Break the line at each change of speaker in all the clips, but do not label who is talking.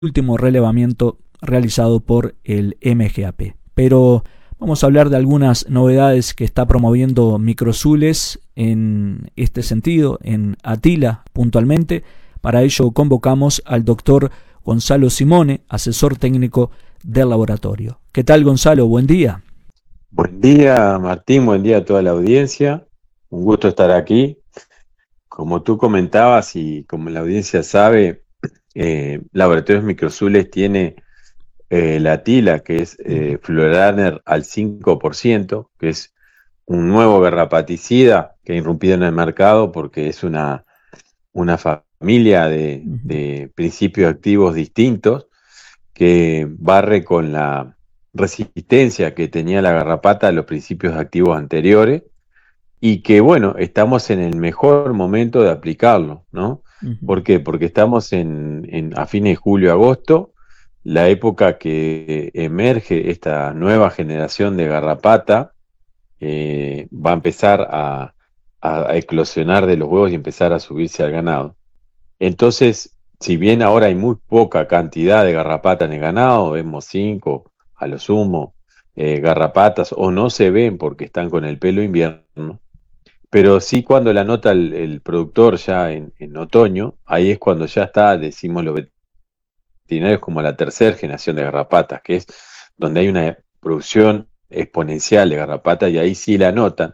último relevamiento realizado por el MGAP. Pero vamos a hablar de algunas novedades que está promoviendo Microzules en este sentido, en Atila puntualmente. Para ello convocamos al doctor Gonzalo Simone, asesor técnico del laboratorio. ¿Qué tal, Gonzalo? Buen día.
Buen día, Martín, buen día a toda la audiencia. Un gusto estar aquí. Como tú comentabas y como la audiencia sabe, Laboratorios Microzules tiene la tila, que es Fluoranator al 5%, que es un nuevo garrapaticida que ha irrumpido en el mercado porque es una familia de principios activos distintos que barre con la resistencia que tenía la garrapata a los principios activos anteriores y que, bueno, estamos en el mejor momento de aplicarlo, ¿no? ¿Por qué? Porque estamos a fines de julio, agosto, la época que emerge esta nueva generación de garrapata, va a empezar a eclosionar de los huevos y empezar a subirse al ganado. Entonces, si bien ahora hay muy poca cantidad de garrapata en el ganado, vemos 5 a lo sumo garrapatas, o no se ven porque están con el pelo invierno, pero sí cuando la nota el productor ya en otoño, ahí es cuando ya está, decimos los veterinarios, como la tercera generación de garrapatas, que es donde hay una producción exponencial de garrapatas y ahí sí la notan.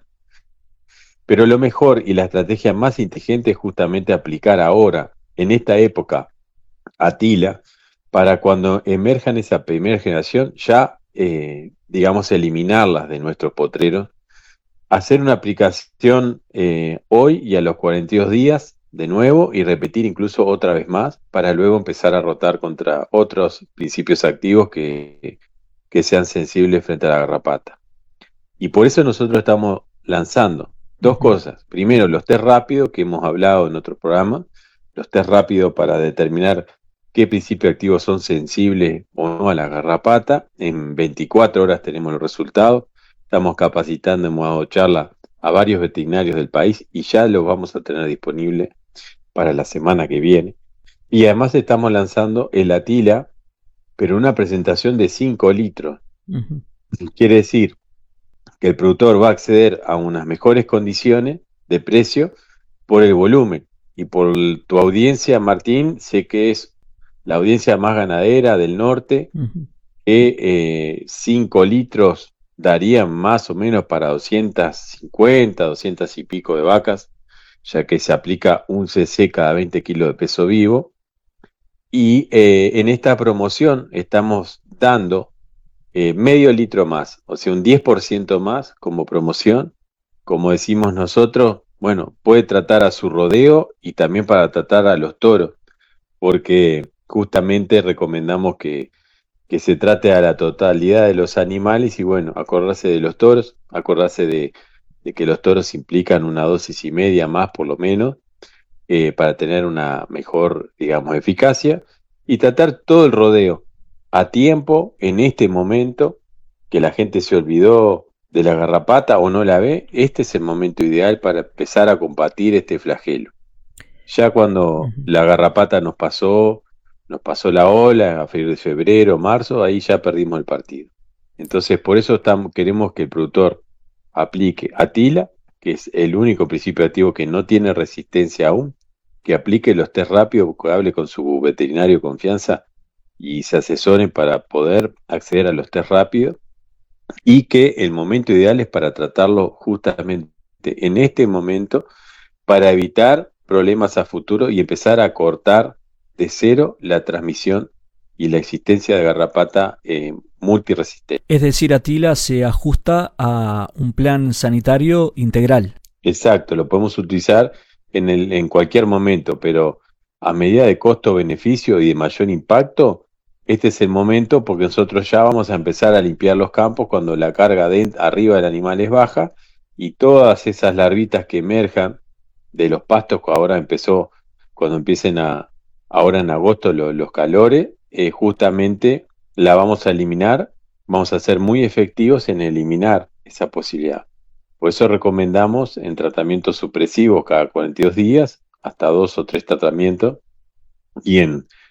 Pero lo mejor y la estrategia más inteligente es justamente aplicar ahora, en esta época, Atila, para cuando emerjan esa primera generación, ya, digamos, eliminarlas de nuestros potreros, hacer una aplicación hoy y a los 42 días de nuevo y repetir incluso otra vez más para luego empezar a rotar contra otros principios activos que sean sensibles frente a la garrapata. Y por eso nosotros estamos lanzando dos cosas. Primero, los test rápidos que hemos hablado en otros programas, los test rápidos para determinar qué principios activos son sensibles o no a la garrapata. En 24 horas tenemos los resultados. Estamos capacitando, hemos dado charla a varios veterinarios del país y ya los vamos a tener disponible para la semana que viene. Y además estamos lanzando el Atila, pero una presentación de 5 litros. Quiere decir que el productor va a acceder a unas mejores condiciones de precio por el volumen. Y por tu audiencia, Martín, sé que es la audiencia más ganadera del norte, que 5 litros darían más o menos para 250, 200 y pico de vacas, ya que se aplica un cc cada 20 kilos de peso vivo. Y en esta promoción estamos dando medio litro más, o sea, un 10% más como promoción. Como decimos nosotros, bueno, puede tratar a su rodeo y también para tratar a los toros, porque justamente recomendamos que se trate a la totalidad de los animales y bueno, acordarse de los toros, acordarse de que los toros implican una dosis y media más por lo menos, para tener una mejor, digamos, eficacia y tratar todo el rodeo a tiempo en este momento que la gente se olvidó de la garrapata o no la ve. Este es el momento ideal para empezar a combatir este flagelo. Ya cuando la garrapata nos pasó la ola a febrero, marzo, ahí ya perdimos el partido. Entonces, por eso queremos que el productor aplique Atila, que es el único principio activo que no tiene resistencia aún, que aplique los test rápidos, que hable con su veterinario de confianza y se asesoren para poder acceder a los test rápidos, y que el momento ideal es para tratarlo justamente en este momento para evitar problemas a futuro y empezar a cortar de cero la transmisión y la existencia de garrapata multiresistente.
Es decir, Atila se ajusta a un plan sanitario integral.
Exacto, lo podemos utilizar en cualquier momento, pero a medida de costo-beneficio y de mayor impacto, este es el momento porque nosotros ya vamos a empezar a limpiar los campos cuando la carga arriba del animal es baja y todas esas larvitas que emerjan de los pastos, cuando empiecen ahora en agosto los calores, justamente la vamos a eliminar, vamos a ser muy efectivos en eliminar esa posibilidad. Por eso recomendamos en tratamientos supresivos cada 42 días, hasta 2 o 3 tratamientos, y en